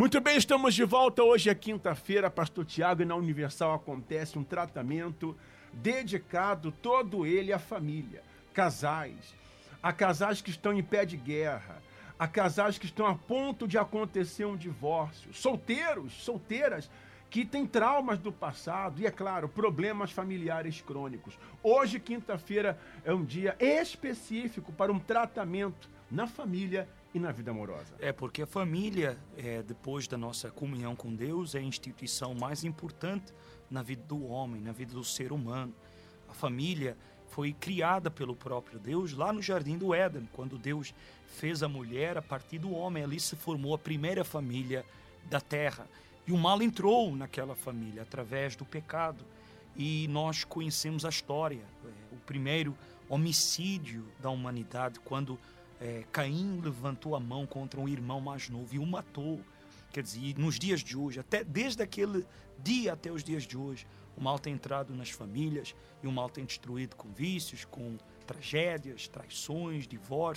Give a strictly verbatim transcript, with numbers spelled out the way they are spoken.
Muito bem, estamos de volta. Hoje é quinta-feira, Pastor Tiago, e na Universal acontece um tratamento dedicado todo ele à família. Casais, a casais que estão em pé de guerra, a casais que estão a ponto de acontecer um divórcio, solteiros, solteiras, que têm traumas do passado e, é claro, problemas familiares crônicos. Hoje, quinta-feira, é um dia específico para um tratamento na família e na vida amorosa. É porque a família, é, depois da nossa comunhão com Deus, é a instituição mais importante na vida do homem, na vida do ser humano. A família foi criada pelo próprio Deus lá no Jardim do Éden, quando Deus fez a mulher a partir do homem. Ali se formou a primeira família da terra. E o mal entrou naquela família através do pecado. E nós conhecemos a história, é, o primeiro homicídio da humanidade, quando é, Caim levantou a mão contra um irmão mais novo e o matou. Quer dizer, nos dias de hoje, até desde aquele dia até os dias de hoje, o mal tem entrado nas famílias e o mal tem destruído com vícios, com tragédias, traições, divórcios.